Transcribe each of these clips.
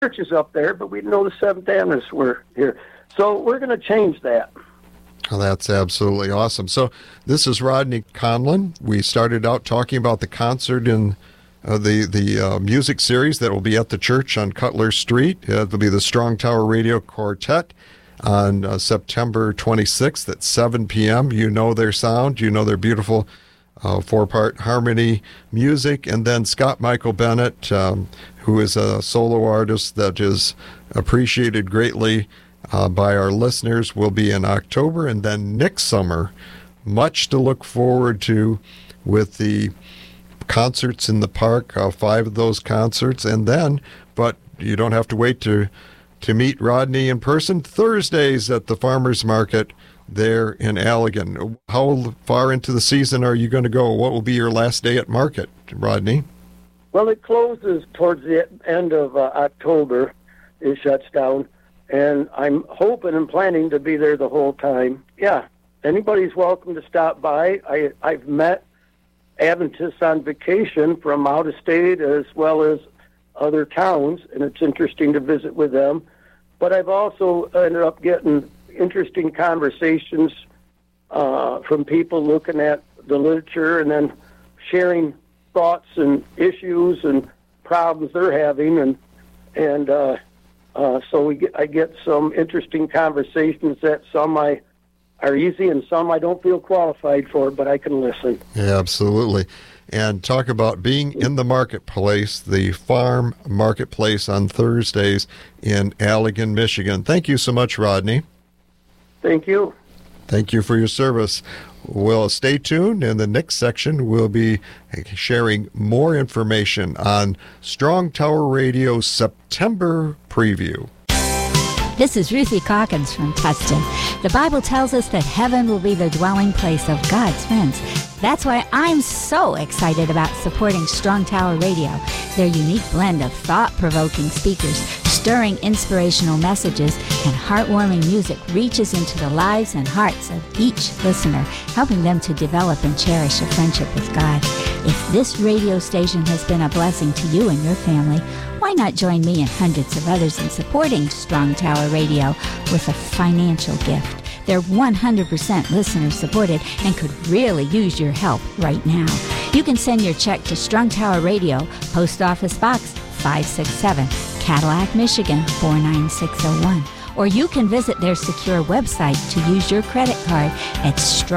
churches up there, but we didn't know the Seventh Adventists were here. So we're going to change that. Oh, that's absolutely awesome. So this is Rodney Conlon. We started out talking about the concert in the music series that will be at the church on Cutler Street. It'll be the Strong Tower Radio Quartet on September 26th at 7 p.m. You know their sound. You know their beautiful four-part harmony music. And then Scott Michael Bennett, who is a solo artist that is appreciated greatly by our listeners, will be in October. And then next summer, much to look forward to with the concerts in the park, 5 of those concerts. And then, but you don't have to wait to meet Rodney in person, Thursdays at the Farmers Market there in Allegan. How far into the season are you going to go? What will be your last day at market, Rodney? Well, it closes towards the end of October. It shuts down, and I'm hoping and planning to be there the whole time. Yeah, anybody's welcome to stop by. I've met Adventists on vacation from out of state as well as other towns, and it's interesting to visit with them. But I've also ended up getting interesting conversations from people looking at the literature and then sharing thoughts and issues and problems they're having, and so I get some interesting conversations that some are easy and some I don't feel qualified for, but I can listen. Yeah, absolutely. And talk about being in the marketplace, the farm marketplace on Thursdays in Allegan, Michigan. Thank you so much, Rodney. Thank you. Thank you for your service. Well, stay tuned. In the next section, we'll be sharing more information on Strong Tower Radio's September preview. This is Ruthie Calkins from Tustin. The Bible tells us that heaven will be the dwelling place of God's friends. That's why I'm so excited about supporting Strong Tower Radio. Their unique blend of thought-provoking speakers, stirring inspirational messages, and heartwarming music reaches into the lives and hearts of each listener, helping them to develop and cherish a friendship with God. If this radio station has been a blessing to you and your family, why not join me and hundreds of others in supporting Strong Tower Radio with a financial gift? They're 100% listener-supported and could really use your help right now. You can send your check to Strong Tower Radio, Post Office Box 567, Cadillac, Michigan 49601. Or you can visit their secure website to use your credit card at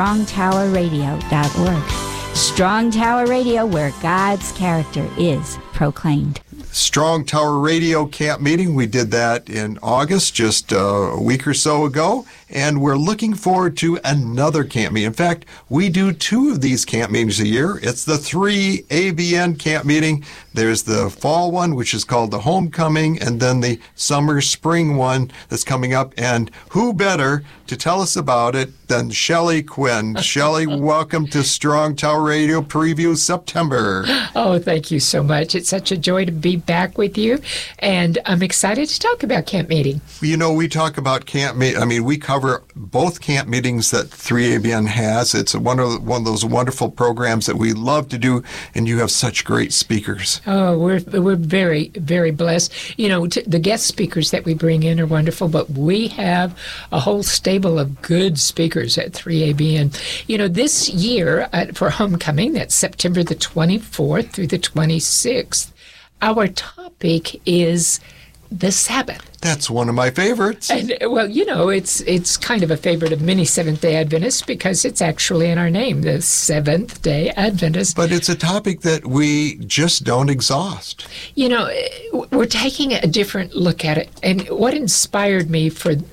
strongtowerradio.org. Strong Tower Radio, where God's character is proclaimed. Strong Tower Radio camp meeting. We did that in August, just a week or so ago, and we're looking forward to another camp meeting. In fact, we do 2 of these camp meetings a year. It's the 3 ABN camp meeting. There's the fall one, which is called the Homecoming, and then the summer-spring one that's coming up. And who better to tell us about it than Shelley Quinn? Shelley, welcome to Strong Tower Radio Preview September. Oh, thank you so much. It's such a joy to be back with you, and I'm excited to talk about camp meeting. You know, we talk about camp meeting. I mean, we cover both camp meetings that 3ABN has. It's one of those wonderful programs that we love to do, and you have such great speakers. Oh, we're very, very blessed. You know, the guest speakers that we bring in are wonderful, but we have a whole stable of good speakers at 3ABN. You know, this year for Homecoming, that's September the 24th through the 26th, our topic is the Sabbath. That's one of my favorites. And, well, you know, it's kind of a favorite of many Seventh-day Adventists because it's actually in our name, the Seventh-day Adventist. But it's a topic that we just don't exhaust. You know, we're taking a different look at it. And what inspired me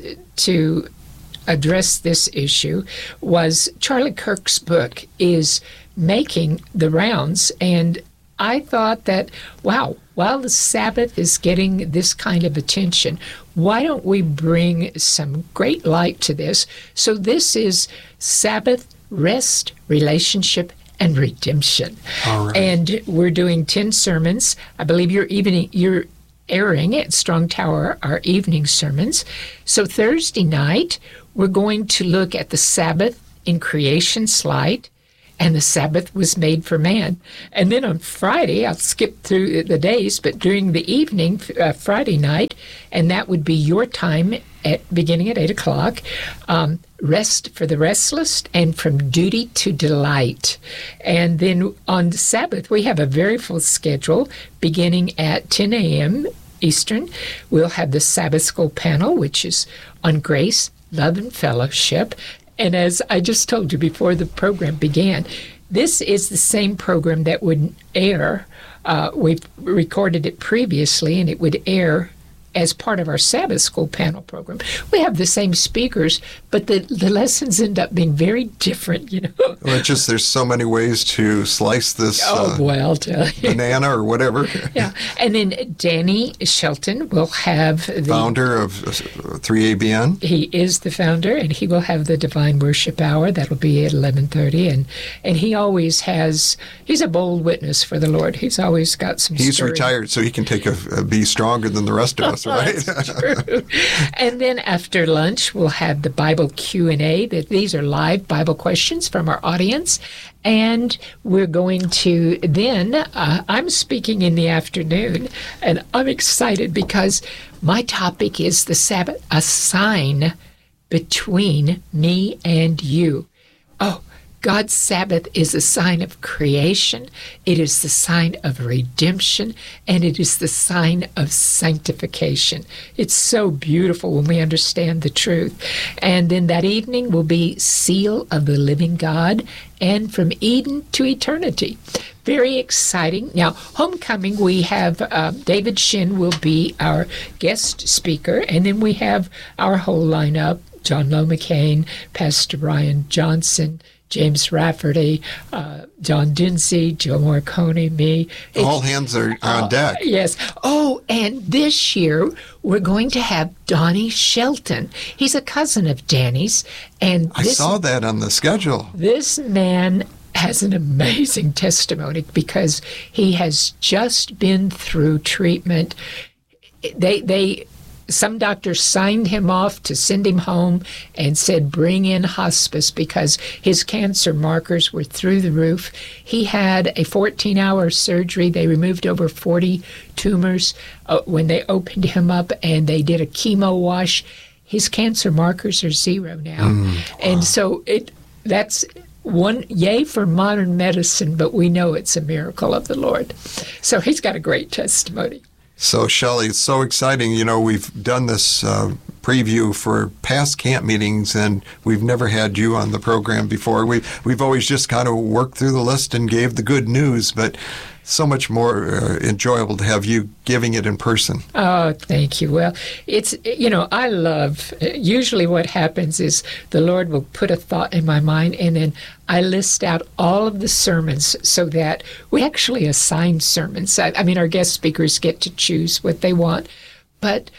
to address this issue was Charlie Kirk's book is making the rounds, and I thought that, wow, while the Sabbath is getting this kind of attention, why don't we bring some great light to this? So this is Sabbath, rest, relationship, and redemption. All right. And we're doing 10 sermons. I believe you're airing at Strong Tower our evening sermons. So Thursday night, we're going to look at the Sabbath in creation's light, and the Sabbath was made for man. And then on Friday, I'll skip through the days, but during the evening, Friday night, and that would be your time beginning at 8 o'clock, rest for the restless and from duty to delight. And then on the Sabbath, we have a very full schedule beginning at 10 a.m. Eastern. We'll have the Sabbath School panel, which is on grace, love, and fellowship. And as I just told you before the program began, this is the same program that would air. We've recorded it previously, and it would air as part of our Sabbath School panel program. We have the same speakers, but the lessons end up being very different, Well, it's just there's so many ways to slice this I'll tell you. banana or whatever. Yeah. And then Danny Shelton will have the founder of 3ABN. He is the founder, and he will have the Divine Worship Hour. That'll be at 11:30. And he always he's a bold witness for the Lord. He's always got some He's story. retired, so he can be stronger than the rest of us, right? That's true. And then after lunch, we'll have the Bible Q&A. These are live Bible questions from our audience. And we're going to then, I'm speaking in the afternoon, and I'm excited because my topic is the Sabbath, a sign between me and you. Oh, God's Sabbath is a sign of creation, it is the sign of redemption, and it is the sign of sanctification. It's so beautiful when we understand the truth. And then that evening will be Seal of the Living God, and From Eden to Eternity. Very exciting. Now, homecoming, we have David Shin will be our guest speaker, and then we have our whole lineup, John Lowe McCain, Pastor Brian Johnson, James Rafferty, John Dinsey, Joe Morcone, me. All hands are on deck. Yes. Oh, and this year we're going to have Donnie Shelton. He's a cousin of Danny's. And I saw that on the schedule. This man has an amazing testimony because he has just been through treatment. Some doctors signed him off to send him home and said, bring in hospice because his cancer markers were through the roof. He had a 14-hour surgery. They removed over 40 tumors when they opened him up, and they did a chemo wash. His cancer markers are 0 now. Wow. And so that's one, yay for modern medicine, but we know it's a miracle of the Lord. So he's got a great testimony. So, Shelley, it's so exciting. We've done this preview for past camp meetings, and we've never had you on the program before. We've always just kind of worked through the list and gave the good news, but so much more enjoyable to have you giving it in person. Oh, thank you. Well, it's, I love, usually what happens is the Lord will put a thought in my mind, and then I list out all of the sermons so that we actually assign sermons. I mean, our guest speakers get to choose what they want, but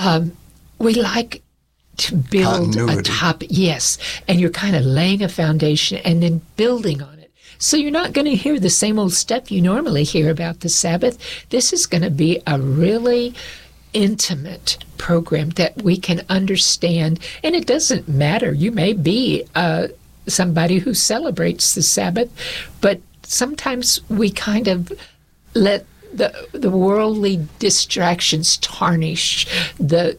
we like to build continuity. A top, yes, and you're kind of laying a foundation and then building on it. So you're not going to hear the same old stuff you normally hear about the Sabbath. This is going to be a really intimate program that we can understand, and it doesn't matter. You may be somebody who celebrates the Sabbath, but sometimes we kind of let the worldly distractions tarnish the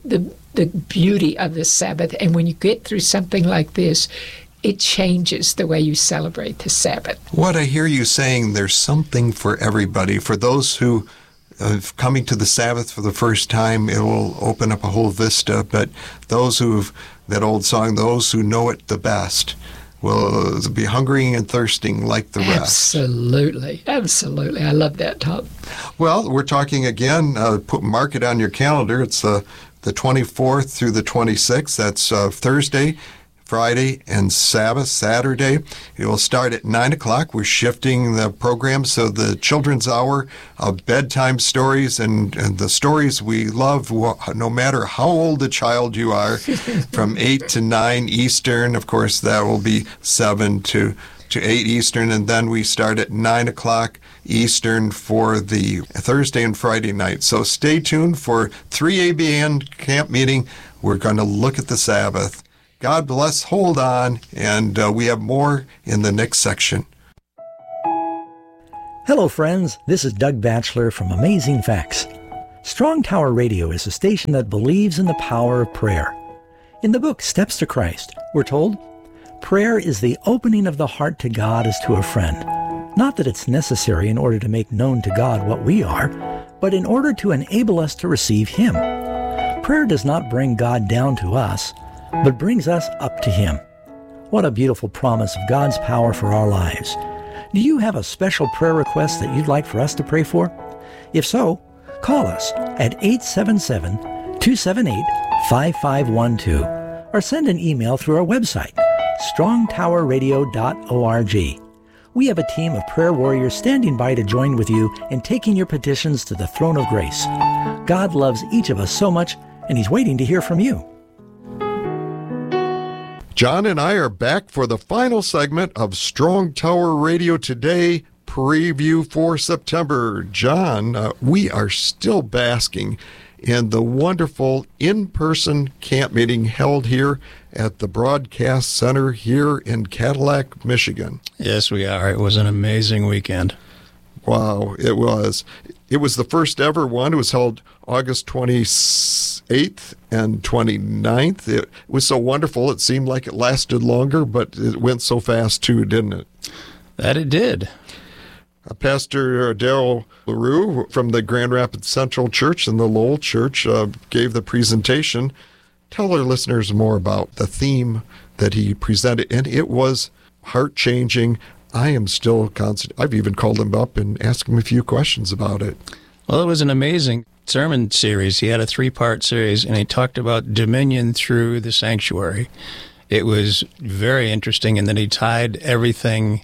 beauty of the Sabbath. And when you get through something like this, it changes the way you celebrate the Sabbath. What I hear you saying, there's something for everybody. For those who are coming to the Sabbath for the first time, it will open up a whole vista. But those that old song, those who know it the best, will be hungering and thirsting like the rest. Absolutely. Absolutely. I love that, Tom. Well, we're talking again, mark it on your calendar. It's the 24th through the 26th. That's Thursday, Friday, and Saturday. It will start at 9 o'clock. We're shifting the program so the children's hour of bedtime stories and the stories we love, no matter how old a child you are, from 8 to 9 Eastern. Of course, that will be 7 to 8 Eastern, and then we start at 9 o'clock Eastern for the Thursday and Friday night. So stay tuned for 3ABN camp meeting. We're going to look at the Sabbath. God bless, hold on, and we have more in the next section. Hello, friends. This is Doug Batchelor from Amazing Facts. Strong Tower Radio is a station that believes in the power of prayer. In the book Steps to Christ, we're told, prayer is the opening of the heart to God as to a friend. Not that it's necessary in order to make known to God what we are, but in order to enable us to receive Him. Prayer does not bring God down to us, but brings us up to Him. What a beautiful promise of God's power for our lives. Do you have a special prayer request that you'd like for us to pray for? If so, call us at 877-278-5512 or send an email through our website, strongtowerradio.org. We have a team of prayer warriors standing by to join with you in taking your petitions to the throne of grace. God loves each of us so much, and He's waiting to hear from you. John and I are back for the final segment of Strong Tower Radio Today preview for September. John, we are still basking in the wonderful in-person camp meeting held here at the Broadcast Center here in Cadillac, Michigan. Yes, we are. It was an amazing weekend. Wow, it was. It was the first ever one. It was held August 28th and 29th. It was so wonderful. It seemed like it lasted longer, but it went so fast too, didn't it? That it did. Pastor Darrell LaRue from the Grand Rapids Central Church and the Lowell Church gave the presentation. Tell our listeners more about the theme that he presented, and it was heart-changing. I am still constant. I've even called him up and asked him a few questions about it. Well, it was an amazing sermon series. He had a 3-part series, and he talked about dominion through the sanctuary. It was very interesting, and then he tied everything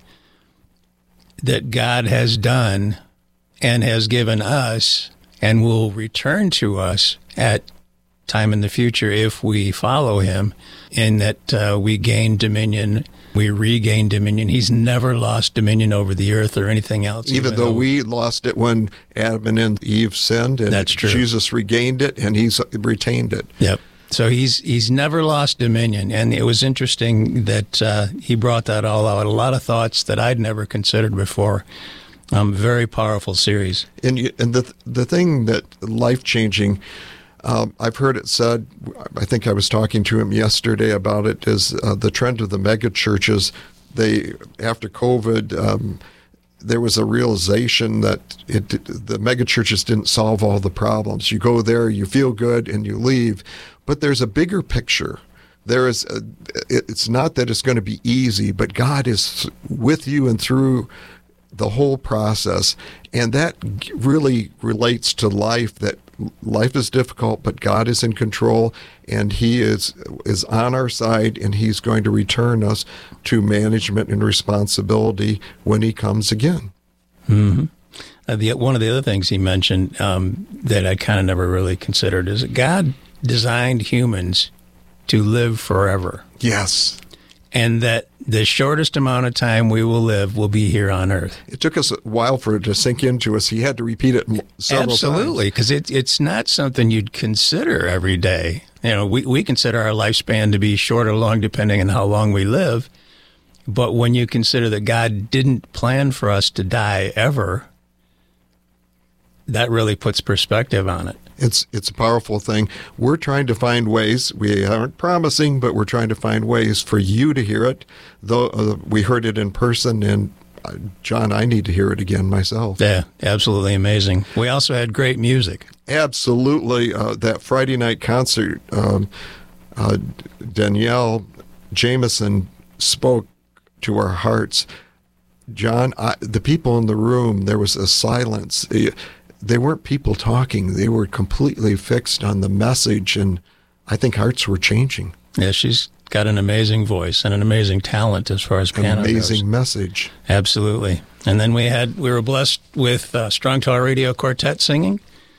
that God has done and has given us and will return to us at time in the future if we follow Him, in that we gain dominion, we regain dominion. He's never lost dominion over the earth or anything else. Even though we lost it when Adam and Eve sinned, and that's true. Jesus regained it, and He's retained it. Yep. So he's never lost dominion, and it was interesting that he brought that all out. A lot of thoughts that I'd never considered before. Very powerful series. And the thing that life-changing, I've heard it said, I think I was talking to him yesterday about it, is the trend of the mega churches. After COVID, there was a realization that the mega churches didn't solve all the problems. You go there, you feel good, and you leave. But there's a bigger picture. It's not that it's going to be easy, but God is with you and through the whole process. And that really relates to life, that life is difficult, but God is in control, and He is on our side, and He's going to return us to management and responsibility when He comes again. Mm-hmm. One of the other things he mentioned that I kind of never really considered is that God designed humans to live forever. Yes. And that the shortest amount of time we will live will be here on earth. It took us a while for it to sink into us. He had to repeat it several times. Absolutely, because it's not something you'd consider every day. You know, we consider our lifespan to be short or long depending on how long we live. But when you consider that God didn't plan for us to die ever, that really puts perspective on it. It's a powerful thing. We're trying to find ways. We aren't promising, but we're trying to find ways for you to hear it. Though we heard it in person, and John, I need to hear it again myself. Yeah, absolutely amazing. We also had great music. Absolutely. That Friday night concert, Danielle Jameson spoke to our hearts. John, the people in the room, there was a silence. They weren't people talking. They were completely fixed on the message, and I think hearts were changing. Yeah, she's got an amazing voice and an amazing talent as far as piano goes. Amazing message. Absolutely. And then we were blessed with Strong Tower Radio Quartet singing.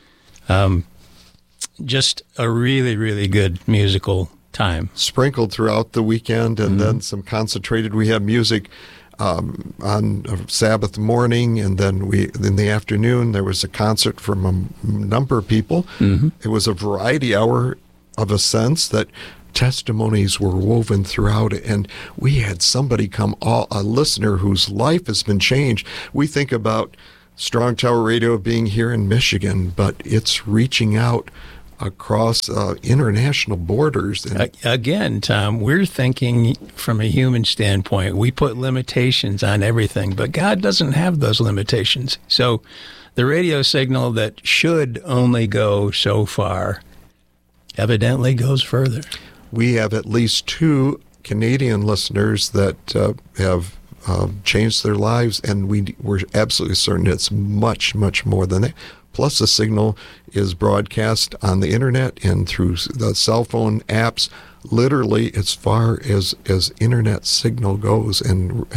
Just a really, really good musical time. Sprinkled throughout the weekend, and then some concentrated. We had music on a Sabbath morning, and then in the afternoon there was a concert from a number of people. It was a variety hour of a sense that testimonies were woven throughout it, and we had somebody come, a listener whose life has been changed. We think about Strong Tower Radio being here in Michigan, but it's reaching out across international borders. Again, Tom, we're thinking from a human standpoint. We put limitations on everything, but God doesn't have those limitations. So the radio signal that should only go so far evidently goes further. We have at least 2 Canadian listeners that have changed their lives, and we're absolutely certain it's much, much more than that. Plus, the signal is broadcast on the internet and through the cell phone apps, literally as far as internet signal goes and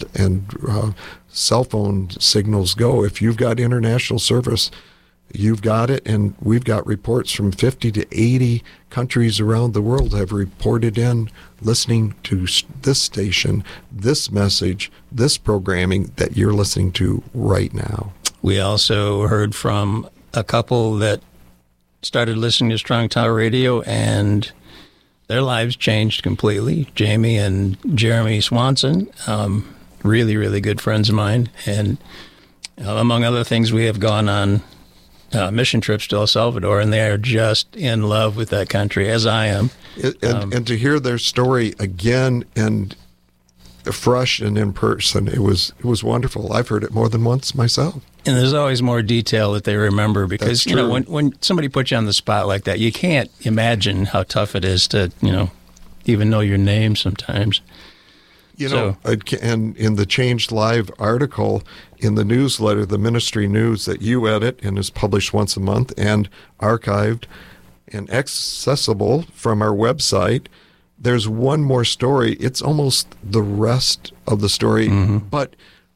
cell phone signals go. If you've got international service, you've got it, and we've got reports from 50 to 80 countries around the world have reported in listening to this station, this message, this programming that you're listening to right now. We also heard from a couple that started listening to Strong Tower Radio, and their lives changed completely. Jamie and Jeremy Swanson, really, really good friends of mine. And among other things, we have gone on mission trips to El Salvador, and they are just in love with that country, as I am. And to hear their story again and fresh and in person, it was wonderful. I've heard it more than once myself. And there's always more detail that they remember because, you know, when somebody puts you on the spot like that, you can't imagine how tough it is to, you know, even know your name sometimes. You know, and in the Changed Live article in the newsletter, the ministry news that you edit and is published once a month and archived and accessible from our website, there's one more story. It's almost the rest of the story, but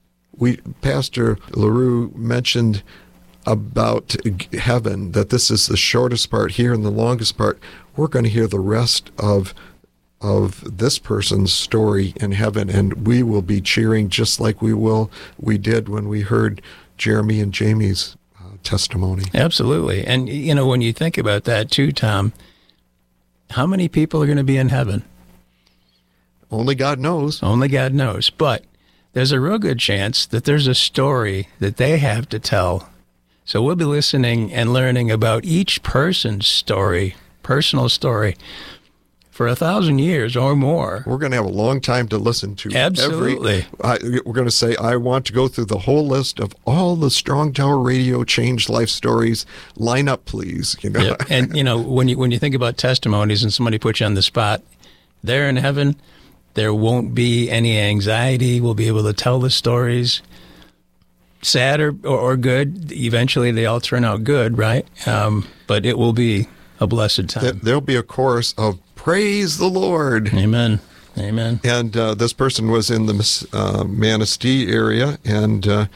Pastor LaRue mentioned about heaven, that this is the shortest part here and the longest part. We're going to hear the rest of this person's story in heaven, and we will be cheering just like we did when we heard Jeremy and Jamie's testimony. Absolutely. And, you know, when you think about that too, Tom, how many people are going to be in heaven? Only God knows. Only God knows. But there's a real good chance that there's a story that they have to tell. So we'll be listening and learning about each person's story, personal story, for 1,000 years or more. We're going to have a long time to listen to. Absolutely. We're going to say, I want to go through the whole list of all the Strong Tower Radio Changed Life stories. Line up, please. You know? Yeah. And, you know, when you think about testimonies and somebody puts you on the spot, there in heaven, there won't be any anxiety. We'll be able to tell the stories, sad or good. Eventually, they all turn out good, right? But it will be a blessed time. There'll be a chorus of praise the Lord. Amen. Amen. And this person was in the Manistee area, and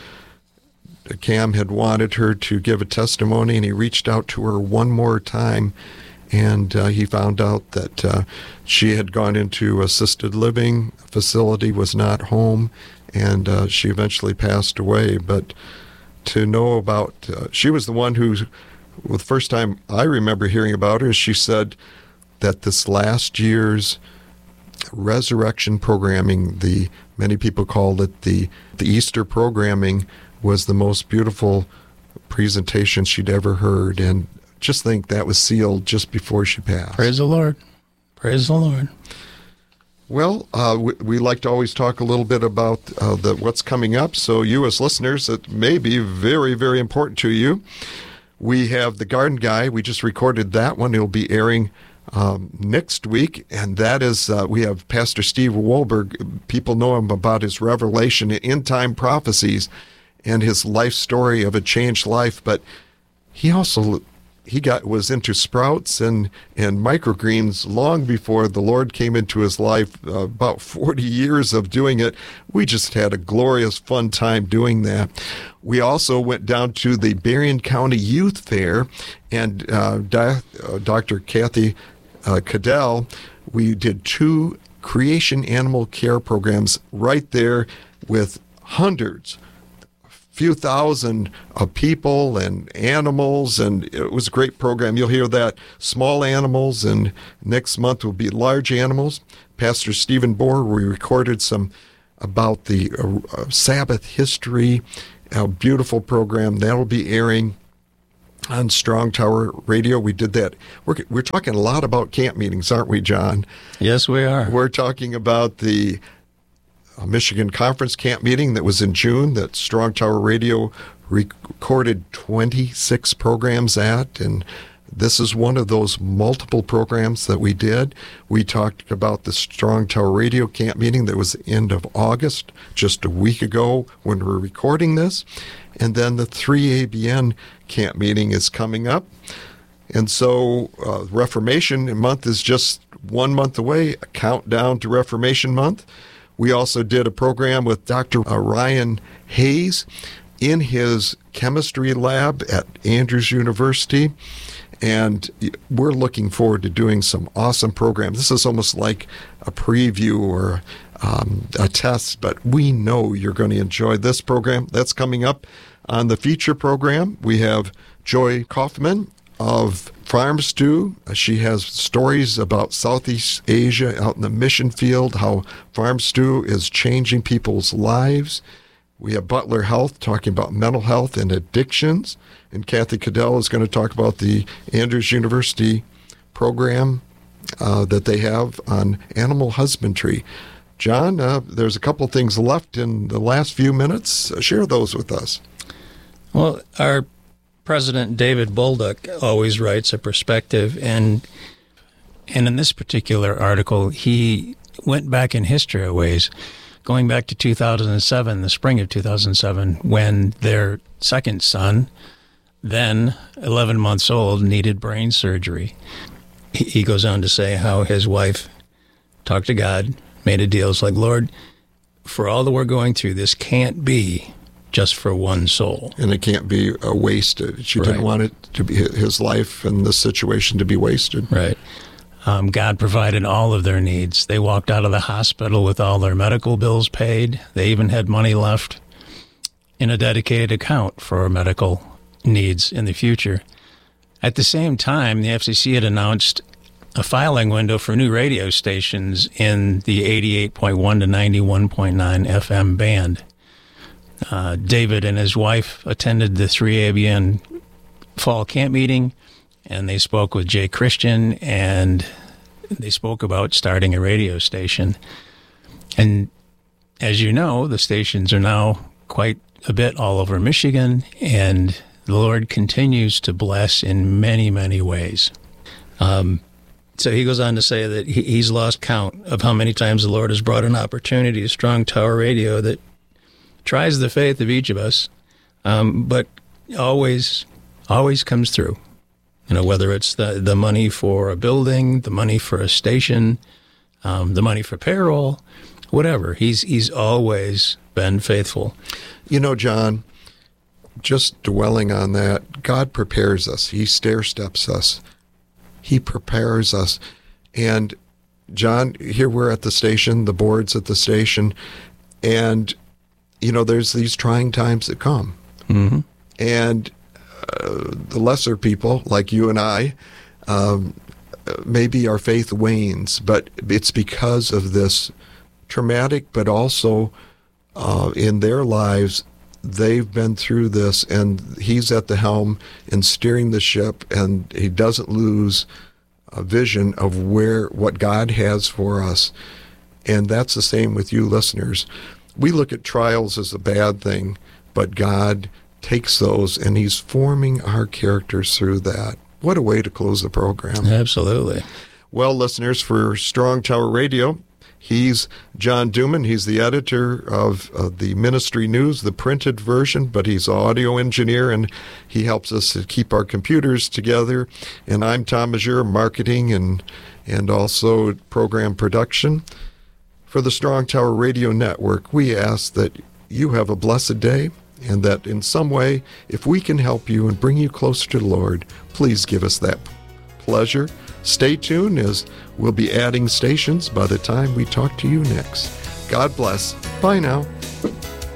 Cam had wanted her to give a testimony, and he reached out to her one more time, and he found out that she had gone into assisted living facility, was not home, and she eventually passed away. But to know about, she was the one who, well, the first time I remember hearing about her, she said that this last year's resurrection programming, many people called it the Easter programming, was the most beautiful presentation she'd ever heard, and just think that was sealed just before she passed. Praise the Lord. Praise the Lord. Well, we like to always talk a little bit about what's coming up, so you as listeners, it may be very, very important to you. We have The Garden Guy. We just recorded that one. It'll be airing next week, and that is, we have Pastor Steve Wohlberg. People know him about his revelation in end-time prophecies and his life story of a changed life, but he also was into sprouts and microgreens long before the Lord came into his life, about 40 years of doing it. We just had a glorious, fun time doing that. We also went down to the Berrien County Youth Fair, and Dr. Kathy Cadell, we did 2 creation animal care programs right there with hundreds, few thousand people and animals, and it was a great program. You'll hear that small animals, and next month will be large animals. Pastor Stephen Bohr, we recorded some about the Sabbath history, a beautiful program. That'll be airing on Strong Tower Radio. We did that. We're talking a lot about camp meetings, aren't we, John? Yes, we are. We're talking about the Michigan Conference camp meeting that was in June that Strong Tower Radio recorded 26 programs at, and this is one of those multiple programs that we did. We talked about the Strong Tower Radio camp meeting that was the end of August, just a week ago when we're recording this. And then the 3ABN camp meeting is coming up. And so Reformation Month is just 1 month away, a countdown to Reformation Month. We also did a program with Dr. Ryan Hayes in his chemistry lab at Andrews University. And we're looking forward to doing some awesome programs. This is almost like a preview or a test, but we know you're going to enjoy this program. That's coming up on the feature program. We have Joy Kaufman of Farm Stew. She has stories about Southeast Asia out in the mission field, how Farm Stew is changing people's lives. We have Butler Health talking about mental health and addictions. And Kathy Cadell is going to talk about the Andrews University program that they have on animal husbandry. John, there's a couple things left in the last few minutes. Share those with us. Well, our President David Bolduc always writes a perspective, and in this particular article, he went back in history a ways, going back to 2007, the spring of 2007, when their second son, then 11 months old, needed brain surgery. He goes on to say how his wife talked to God, made a deal. It's like, Lord, for all that we're going through, this can't be just for one soul. And it can't be wasted. She didn't want it to be his life and the situation to be wasted. Right. God provided all of their needs. They walked out of the hospital with all their medical bills paid. They even had money left in a dedicated account for medical needs in the future. At the same time, the FCC had announced a filing window for new radio stations in the 88.1 to 91.9 FM band. David and his wife attended the 3ABN fall camp meeting, and they spoke with Jay Christian, and they spoke about starting a radio station. And as you know, the stations are now quite a bit all over Michigan, and the Lord continues to bless in many, many ways. So he goes on to say that he's lost count of how many times the Lord has brought an opportunity to Strong Tower Radio that tries the faith of each of us, but always comes through. You know, whether it's the money for a building, the money for a station, the money for payroll, whatever. He's always been faithful. You know, John, just dwelling on that, God prepares us. He stair-steps us. He prepares us. And, John, here we're at the station, the board's at the station, and, you know, there's these trying times that come. Mm-hmm. And the lesser people, like you and I, maybe our faith wanes, but it's because of this traumatic, but also in their lives, they've been through this, and he's at the helm and steering the ship, and he doesn't lose a vision of what God has for us. And that's the same with you listeners. We look at trials as a bad thing, but God takes those, and he's forming our characters through that. What a way to close the program. Absolutely. Well, listeners, for Strong Tower Radio, he's John Duman. He's the editor of the Ministry News, the printed version, but he's an audio engineer, and he helps us to keep our computers together. And I'm Tom Mazur, marketing and also program production. For the Strong Tower Radio Network, we ask that you have a blessed day, and that in some way, if we can help you and bring you closer to the Lord, please give us that pleasure. Stay tuned, as we'll be adding stations by the time we talk to you next. God bless. Bye now.